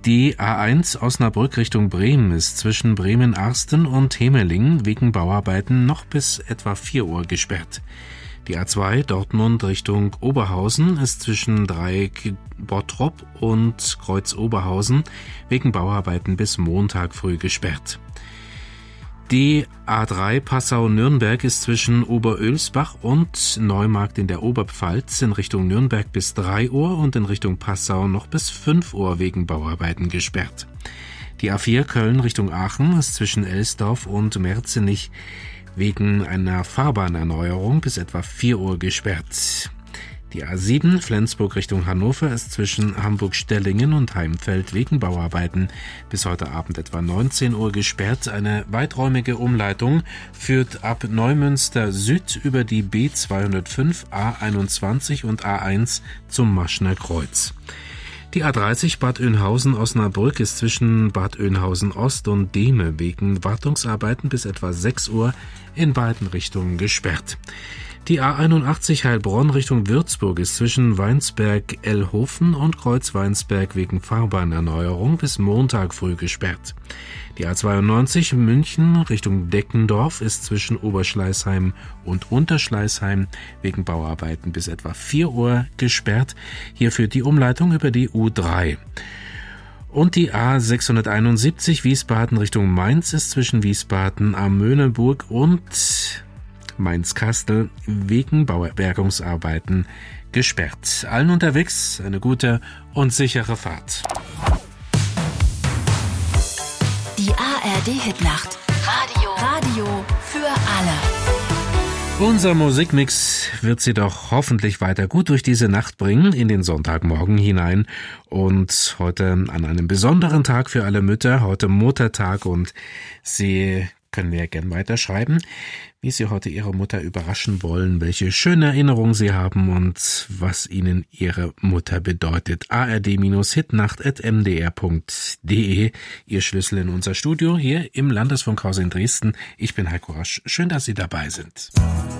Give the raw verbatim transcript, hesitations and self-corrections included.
Die A eins Osnabrück Richtung Bremen ist zwischen Bremen-Arsten und Hemelingen wegen Bauarbeiten noch bis etwa vier Uhr gesperrt. Die A zwei Dortmund Richtung Oberhausen ist zwischen Dreieck Bottrop und Kreuz Oberhausen wegen Bauarbeiten bis Montag früh gesperrt. Die A drei Passau-Nürnberg ist zwischen Oberölsbach und Neumarkt in der Oberpfalz in Richtung Nürnberg bis drei Uhr und in Richtung Passau noch bis fünf Uhr wegen Bauarbeiten gesperrt. Die A vier Köln Richtung Aachen ist zwischen Elsdorf und Merzenich wegen einer Fahrbahnerneuerung bis etwa vier Uhr gesperrt. Die A sieben Flensburg Richtung Hannover ist zwischen Hamburg-Stellingen und Heimfeld wegen Bauarbeiten bis heute Abend etwa neunzehn Uhr gesperrt. Eine weiträumige Umleitung führt ab Neumünster Süd über die B zweihundertfünf, A einundzwanzig und A eins zum Maschner Kreuz. Die A dreißig Bad Oeynhausen-Osnabrück ist zwischen Bad Oeynhausen-Ost und Dehme wegen Wartungsarbeiten bis etwa sechs Uhr in beiden Richtungen gesperrt. Die A einundachtzig Heilbronn Richtung Würzburg ist zwischen Weinsberg-Ellhofen und Kreuz-Weinsberg wegen Fahrbahnerneuerung bis Montag früh gesperrt. Die A zweiundneunzig München Richtung Deckendorf ist zwischen Oberschleißheim und Unterschleißheim wegen Bauarbeiten bis etwa vier Uhr gesperrt. Hier führt die Umleitung über die U drei. Und die A sechshunderteinundsiebzig Wiesbaden Richtung Mainz ist zwischen Wiesbaden am Möhneburg und Mainz-Kastel wegen Baubergungsarbeiten gesperrt. Allen unterwegs eine gute und sichere Fahrt. Die A R D-Hitnacht. Radio. Radio für alle. Unser Musikmix wird Sie doch hoffentlich weiter gut durch diese Nacht bringen, in den Sonntagmorgen hinein. Und heute an einem besonderen Tag für alle Mütter, heute Muttertag, und Sie können mir gerne weiterschreiben, wie Sie heute Ihre Mutter überraschen wollen, welche schöne Erinnerungen Sie haben und was Ihnen Ihre Mutter bedeutet. a r d Hitnacht at m d r punkt d e, Ihr Schlüssel in unser Studio hier im Landesfunkhaus in Dresden. Ich bin Heiko Rasch. Schön, dass Sie dabei sind.